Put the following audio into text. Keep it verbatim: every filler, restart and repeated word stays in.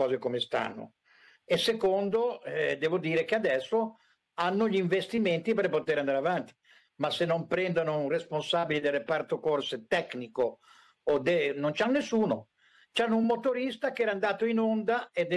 cose come stanno. E secondo, eh, devo dire che adesso hanno gli investimenti per poter andare avanti, ma se non prendono un responsabile del reparto corse tecnico o de... non c'hanno nessuno, c'hanno un motorista che era andato in onda ed